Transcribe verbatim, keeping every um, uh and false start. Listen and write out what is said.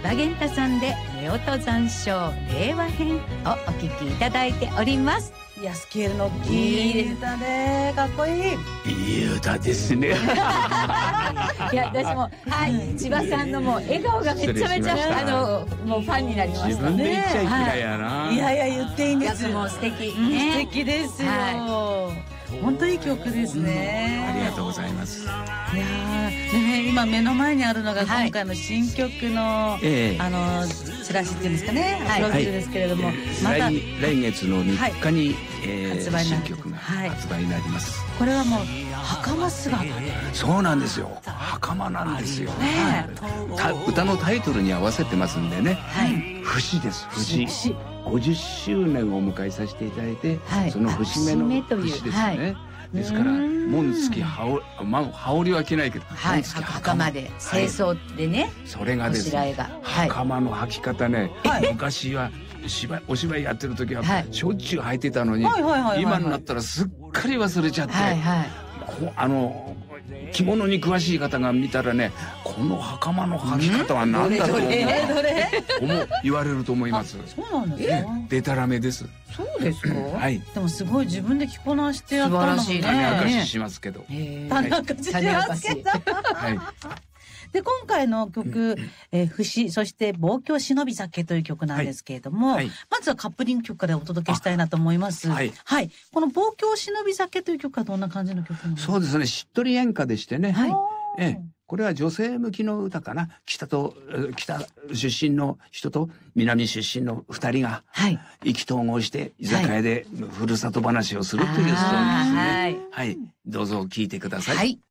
葉源太さんで夫婦残照令和編をお聞きいただいております。 いや、スケールの大きい歌ね、かっこいい。 いい歌ですね。 いや、私も、はい、千葉さんのもう笑顔がめちゃめちゃ、あの、もうファンになりましたね。 自分で言っちゃいけないやな。 はい、いやいや、言っていいんです。 もう素敵、 うん、 ね、 素敵ですよ。はい、本当にいい曲ですね、 うん。ありがとうございます。 いやー、でね、今目の前にあるのが今回の新曲の、はい、あのチラシっていうんですかね、はい、プロフィールですけれども、はい、 また 来, 来月のみっかに、はい、えー、 発売になる新曲が発売になります。 はい、これはもう袴姿で。 そうなんですよ。袴なんですよ。ね、歌のタイトルに合わせてますんでね。はい、節です。節。ごじゅっしゅうねんを迎えさせていただいて、はい、その節目の節ですね。はい、ですから紋付き羽織、まあ、羽織は着ないけど、 はい、袴で清掃でね、はい、 それがですね、袴の履き方ね、はい、昔は芝居お芝居やってる時はしょっちゅう履いてたのに、今になったらすっかり忘れちゃって、はいはい、あの着物に詳しい方が見たらね、この袴の履き方は何だろうと言われると思います。 そうなんですね。 でたらめです。 そうですか。 はい。 でもすごい自分で着こなしてやったのもね。 種明かししますけど。 種明かししますけど。はい。で今回の曲、うんえー、節そして望郷忍び酒という曲なんですけれども、はいはい、まずはカップリング曲からお届けしたいなと思います。はい、はい、この望郷忍び酒という曲はどんな感じの曲なんですか？ そうですね、しっとり演歌でしてね、はい、ええ、これは女性向きの歌かな。北と北出身の人と南出身の二人が意気投合して居酒屋でふるさと話をするというストーリーですね。はい、はい、どうぞ聴いてください。はい。